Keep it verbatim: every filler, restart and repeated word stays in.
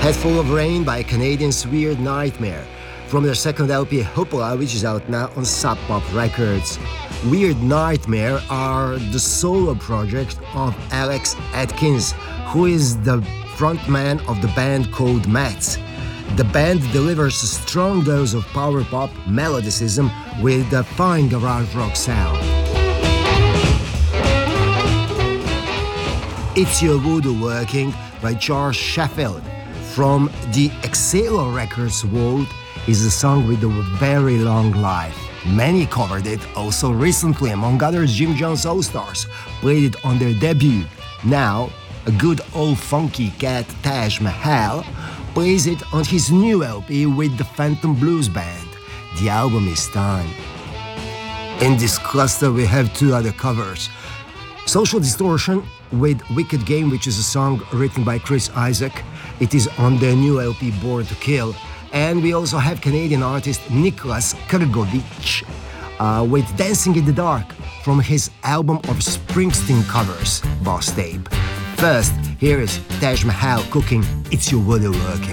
Head Full of Rain by Canadians Weird Nightmare from their second L P Hoopla, which is out now on Sub Pop Records. Weird Nightmare are the solo project of Alex Atkins, who is the frontman of the band called Mats. The band delivers a strong dose of power pop melodicism with a fine garage rock sound. It's Your Voodoo Working by George Sheffield from the Exhalo Records vault is a song with a very long life. Many covered it also recently, among others Jim Jones All-Stars played it on their debut. Now, a good old funky cat Taj Mahal plays it on his new L P with the Phantom Blues Band. The album is time. In this cluster we have two other covers. Social Distortion with Wicked Game, which is a song written by Chris Isaak. It is on their new L P Born to Kill. And we also have Canadian artist Niklas Krgovic uh, with Dancing in the Dark from his album of Springsteen covers, Boss Tape. First, here is Taj Mahal cooking It's Your Voodoo Working.